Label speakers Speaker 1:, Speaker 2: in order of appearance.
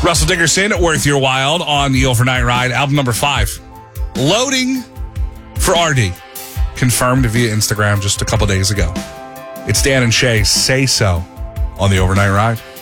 Speaker 1: Russell Dickerson, Worth Your While on the Overnight Ride, album number 5. Loading for RD. Confirmed via Instagram just a couple days ago. It's Dan and Shay, Say So, on the Overnight Ride.